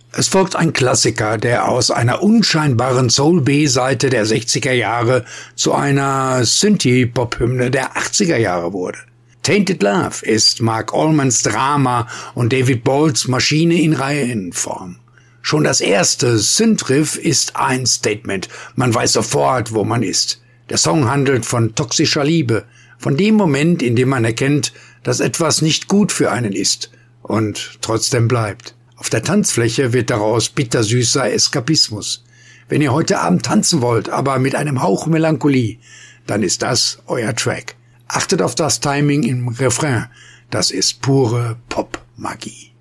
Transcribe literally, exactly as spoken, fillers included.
Es folgt ein Klassiker, der aus einer unscheinbaren Soul-B-Seite der sechziger Jahre zu einer Synthie-Pop-Hymne der achtziger Jahre wurde. Tainted Love ist Mark Allmans Drama und David Bowles Maschine in Reihenform. Schon das erste Synth-Riff ist ein Statement. Man weiß sofort, wo man ist. Der Song handelt von toxischer Liebe, von dem Moment, in dem man erkennt, dass etwas nicht gut für einen ist und trotzdem bleibt. Auf der Tanzfläche wird daraus bittersüßer Eskapismus. Wenn ihr heute Abend tanzen wollt, aber mit einem Hauch Melancholie, dann ist das euer Track. Achtet auf das Timing im Refrain. Das ist pure Pop-Magie.